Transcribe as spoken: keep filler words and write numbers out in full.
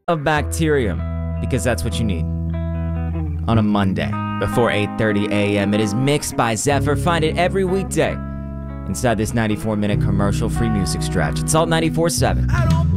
of Bacterium, because that's what you need on a Monday before eight thirty a m It is mixed by Zephyr. Find it every weekday inside this ninety-four minute commercial-free music stretch. It's Alt ninety-four point seven.